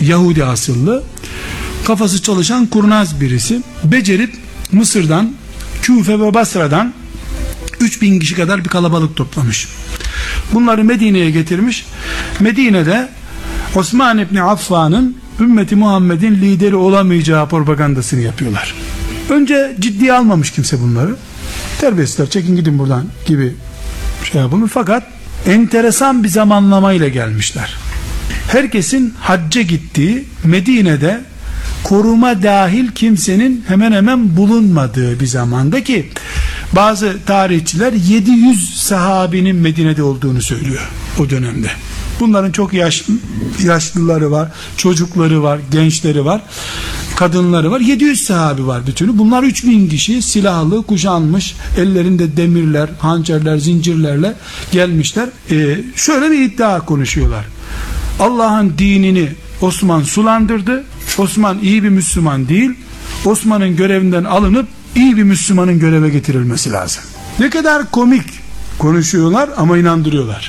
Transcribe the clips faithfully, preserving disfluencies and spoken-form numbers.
Yahudi asıllı, kafası çalışan kurnaz birisi, becerip Mısır'dan, Küfe ve Basra'dan üç bin kişi kadar bir kalabalık toplamış. Bunları Medine'ye getirmiş. Medine'de Osman İbni Affan'ın ümmeti Muhammed'in lideri olamayacağı propagandasını yapıyorlar. Önce ciddiye almamış kimse bunları. Terbiyesizler, çekin gidin buradan gibi şey yapılmış. Fakat enteresan bir zamanlamayla gelmişler. Herkesin hacca gittiği Medine'de koruma dahil kimsenin hemen hemen bulunmadığı bir zamanda ki bazı tarihçiler yedi yüz sahabinin Medine'de olduğunu söylüyor o dönemde. Bunların çok yaşlı, yaşlıları var, çocukları var, gençleri var, kadınları var. yedi yüz sahabi var bütünü. Bunlar üç bin kişi silahlı, kuşanmış, ellerinde demirler, hançerler, zincirlerle gelmişler. Ee, şöyle bir iddia konuşuyorlar. Allah'ın dinini Osman sulandırdı. Osman iyi bir Müslüman değil. Osman'ın görevinden alınıp iyi bir Müslümanın göreve getirilmesi lazım. Ne kadar komik konuşuyorlar ama inandırıyorlar.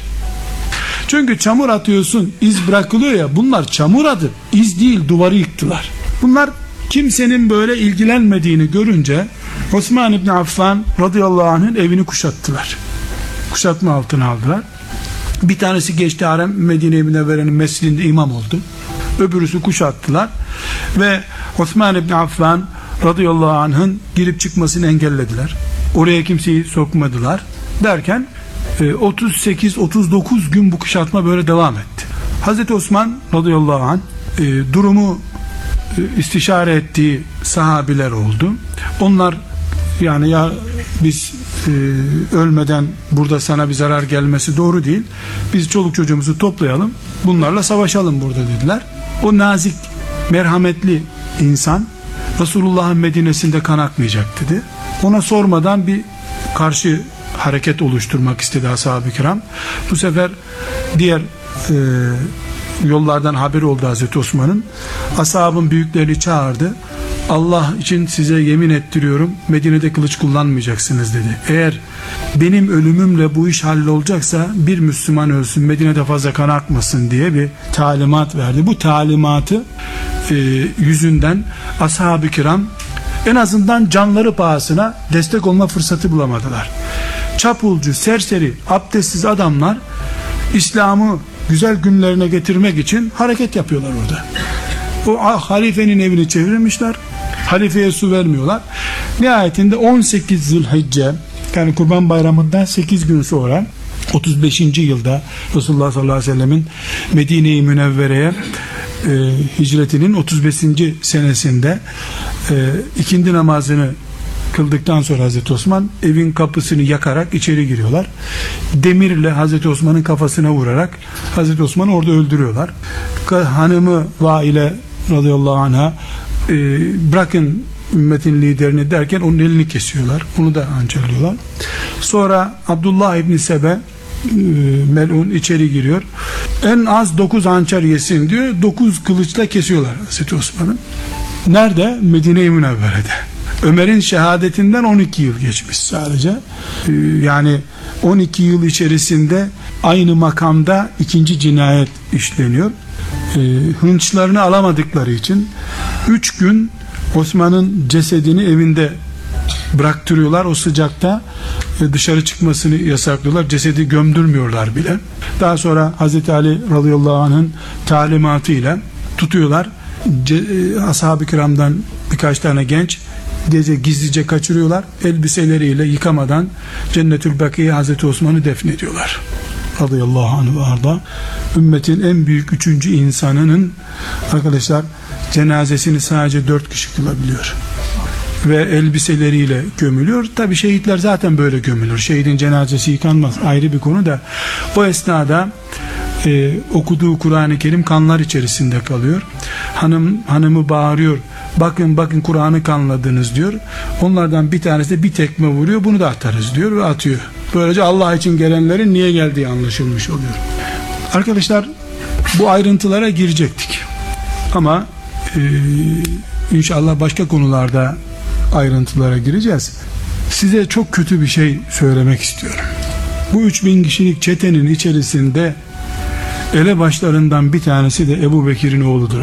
Çünkü çamur atıyorsun, iz bırakılıyor ya, bunlar çamur atıp iz değil duvarı yıktılar. Bunlar kimsenin böyle ilgilenmediğini görünce Osman İbni Affan radıyallahu anh'ın evini kuşattılar. Kuşatma altına aldılar. Bir tanesi geçti harem Medine-i Münevvere'nin mescidinde imam oldu. Öbürüsü kuşattılar ve Osman İbni Affan radıyallahu anh'ın girip çıkmasını engellediler. Oraya kimseyi sokmadılar derken otuz sekiz otuz dokuz gün bu kuşatma böyle devam etti. Hazreti Osman radıyallahu anh durumu istişare ettiği sahabiler oldu. Onlar yani ya biz e, ölmeden burada sana bir zarar gelmesi doğru değil. Biz çoluk çocuğumuzu toplayalım, bunlarla savaşalım burada dediler. O nazik, merhametli insan Resulullah'ın Medine'sinde kan akmayacak dedi. Ona sormadan bir karşı hareket oluşturmak istedi ashab-ı kiram. Bu sefer diğer e, yollardan haberi oldu Hazreti Osman'ın. Ashabın büyüklerini çağırdı. Allah için size yemin ettiriyorum, Medine'de kılıç kullanmayacaksınız dedi. Eğer benim ölümümle bu iş hallolacaksa bir Müslüman ölsün, Medine'de fazla kan akmasın diye bir talimat verdi. Bu talimatı e, yüzünden ashab-ı kiram en azından canları pahasına destek olma fırsatı bulamadılar. Çapulcu, serseri, abdestsiz adamlar İslam'ı güzel günlerine getirmek için hareket yapıyorlar orada. O halifenin evini çevirmişler. Halifeye su vermiyorlar. Nihayetinde on sekiz Zülhicce, yani Kurban Bayramı'ndan sekiz gün sonra otuz beşinci yılda Resulullah sallallahu aleyhi ve sellemin Medine-i Münevvere'ye e, hicretinin otuz beşinci senesinde e, ikindi namazını kıldıktan sonra Hazreti Osman evin kapısını yakarak içeri giriyorlar. Demirle Hazreti Osman'ın kafasına vurarak Hazreti Osman'ı orada öldürüyorlar. Hanımı Vaile radıyallahu anh'a e, bırakın ümmetin liderini derken onun elini kesiyorlar. Onu da hançerliyorlar. Sonra Abdullah İbni Sebe e, melun içeri giriyor. En az dokuz hançer yesin diyor. dokuz kılıçla kesiyorlar Hazreti Osman'ı. Nerede? Medine-i Münevvere'de. Ömer'in şehadetinden on iki yıl geçmiş sadece. Ee, yani on iki yıl içerisinde aynı makamda ikinci cinayet işleniyor. Ee, hınçlarını alamadıkları için üç gün Osman'ın cesedini evinde bıraktırıyorlar. O sıcakta e, dışarı çıkmasını yasaklıyorlar. Cesedi gömdürmüyorlar bile. Daha sonra Hazreti Ali radıyallahu anh'ın talimatıyla tutuyorlar. Ce- ashab-ı kiramdan birkaç tane genç gece gizlice kaçırıyorlar. Elbiseleriyle yıkamadan Cennetül Bakiye Hazreti Osman'ı defnediyorlar. Radıyallahu anh ve arda. Ümmetin en büyük üçüncü insanının arkadaşlar cenazesini sadece dört kişi kılabiliyor. Ve elbiseleriyle gömülüyor. Tabi şehitler zaten böyle gömülür. Şehidin cenazesi yıkanmaz. Ayrı bir konu da. O esnada e, okuduğu Kur'an-ı Kerim kanlar içerisinde kalıyor. Hanım hanımı bağırıyor. Bakın bakın Kur'an'ı kanladınız diyor. Onlardan bir tanesi de bir tekme vuruyor. Bunu da atarız diyor ve atıyor. Böylece Allah için gelenlerin niye geldiği anlaşılmış oluyor. Arkadaşlar bu ayrıntılara girecektik. Ama e, inşallah başka konularda ayrıntılara gireceğiz. Size çok kötü bir şey söylemek istiyorum. Bu üç bin kişilik çetenin içerisinde elebaşlarından bir tanesi de Ebu Bekir'in oğludur.